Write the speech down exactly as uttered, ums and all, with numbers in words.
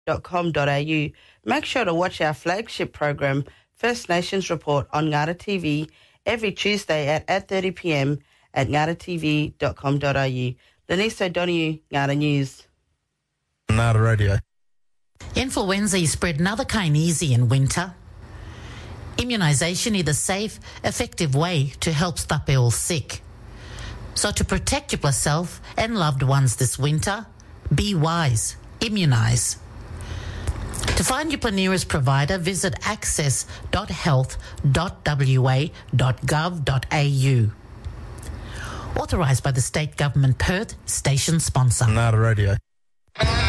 dot com dot a u. Make sure to watch our flagship program, First Nations Report, on Ngata T V every Tuesday at eight thirty p m at ngata t v dot com dot a u. Denise O'Donoghue, Ngata News. Ngata Radio. Influenza is spread another kind easy in winter. Immunisation is a safe, effective way to help stop ill sick. So to protect yourself and loved ones this winter, be wise, immunise. To find your nearest provider, visit access dot health dot w a dot gov dot a u. Authorised by the State Government, Perth, station sponsor. Ngata Radio.